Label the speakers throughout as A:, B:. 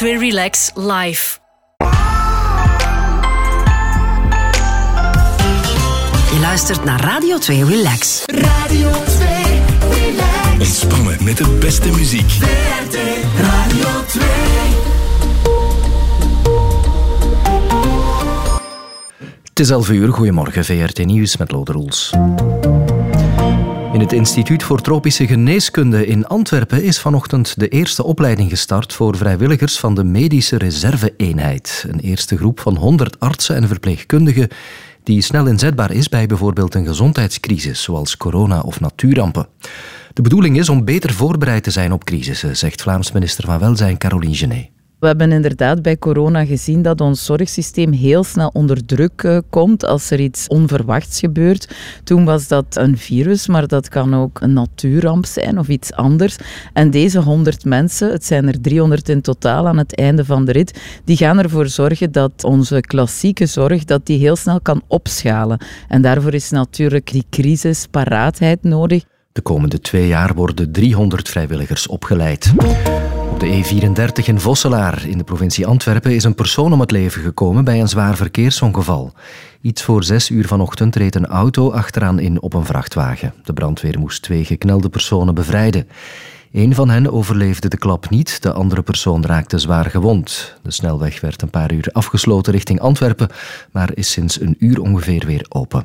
A: 2 Relax live.
B: Je luistert naar Radio 2 Relax.
C: Radio 2 Relax.
D: Ontspannen met de beste muziek.
C: VRT Radio 2.
E: Het is 11 uur. Goedemorgen, VRT Nieuws met Lode Roels. In het Instituut voor Tropische Geneeskunde in Antwerpen is vanochtend de eerste opleiding gestart voor vrijwilligers van de Medische Reserve-eenheid. Een eerste groep van 100 artsen en verpleegkundigen die snel inzetbaar is bij bijvoorbeeld een gezondheidscrisis, zoals corona of natuurrampen. De bedoeling is om beter voorbereid te zijn op crisissen, zegt Vlaams minister van Welzijn Caroline Genet.
F: We hebben inderdaad bij corona gezien dat ons zorgsysteem heel snel onder druk komt als er iets onverwachts gebeurt. Toen was dat een virus, maar dat kan ook een natuurramp zijn of iets anders. En deze 100 mensen, het zijn er 300 in totaal aan het einde van de rit, die gaan ervoor zorgen dat onze klassieke zorg dat die heel snel kan opschalen. En daarvoor is natuurlijk die crisisparaatheid nodig.
E: De komende 2 jaar worden 300 vrijwilligers opgeleid. Op de E34 in Vosselaar in de provincie Antwerpen is een persoon om het leven gekomen bij een zwaar verkeersongeval. Iets voor 6 uur vanochtend reed een auto achteraan in op een vrachtwagen. De brandweer moest 2 geknelde personen bevrijden. Een van hen overleefde de klap niet, de andere persoon raakte zwaar gewond. De snelweg werd een paar uur afgesloten richting Antwerpen, maar is sinds een uur ongeveer weer open.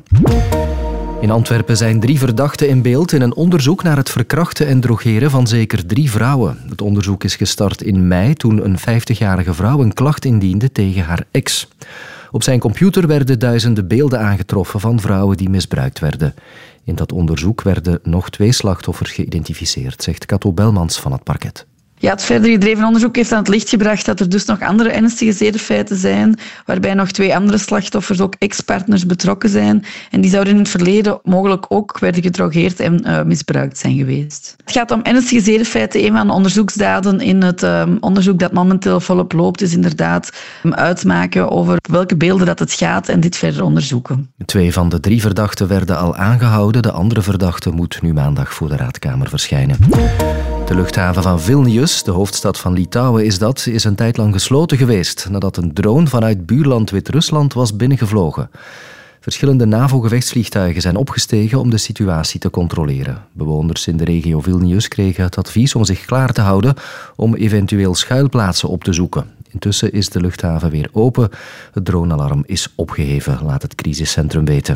E: In Antwerpen zijn 3 verdachten in beeld in een onderzoek naar het verkrachten en drogeren van zeker 3 vrouwen. Het onderzoek is gestart in mei toen een 50-jarige vrouw een klacht indiende tegen haar ex. Op zijn computer werden duizenden beelden aangetroffen van vrouwen die misbruikt werden. In dat onderzoek werden nog 2 slachtoffers geïdentificeerd, zegt Cato Belmans van het parket.
G: Ja, het verder gedreven onderzoek heeft aan het licht gebracht dat er dus nog andere ernstige zedenfeiten zijn, waarbij nog 2 andere slachtoffers ook ex-partners betrokken zijn. En die zouden in het verleden mogelijk ook werden gedrogeerd en misbruikt zijn geweest. Het gaat om ernstige zedenfeiten. Een van de onderzoeksdaden in het onderzoek dat momenteel volop loopt is inderdaad uitmaken over welke beelden dat het gaat en dit verder onderzoeken.
E: 2 van de 3 verdachten werden al aangehouden. De andere verdachte moet nu maandag voor de Raadkamer verschijnen. De luchthaven van Vilnius, de hoofdstad van Litouwen is een tijd lang gesloten geweest nadat een drone vanuit buurland Wit-Rusland was binnengevlogen. Verschillende NAVO-gevechtsvliegtuigen zijn opgestegen om de situatie te controleren. Bewoners in de regio Vilnius kregen het advies om zich klaar te houden om eventueel schuilplaatsen op te zoeken. Intussen is de luchthaven weer open. Het dronealarm is opgeheven, laat het crisiscentrum weten.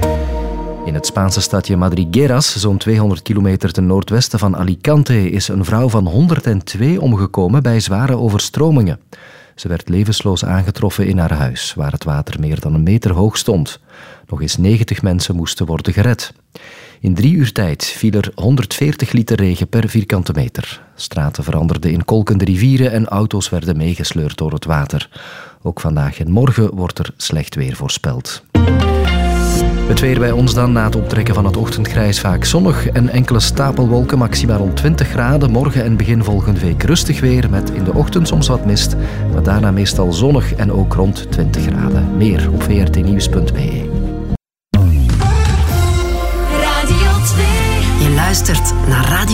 E: In het Spaanse stadje Madrigueras, zo'n 200 kilometer ten noordwesten van Alicante, is een vrouw van 102 omgekomen bij zware overstromingen. Ze werd levensloos aangetroffen in haar huis, waar het water meer dan 1 meter hoog stond. Nog eens 90 mensen moesten worden gered. In 3 uur tijd viel er 140 liter regen per vierkante meter. Straten veranderden in kolkende rivieren en auto's werden meegesleurd door het water. Ook vandaag en morgen wordt er slecht weer voorspeld. Het weer bij ons dan, na het optrekken van het ochtendgrijs vaak zonnig en enkele stapelwolken, maximaal rond 20 graden. Morgen en begin volgende week rustig weer, met in de ochtend soms wat mist, maar daarna meestal zonnig en ook rond 20 graden. Meer op vrtnieuws.be.
B: Je luistert naar Radio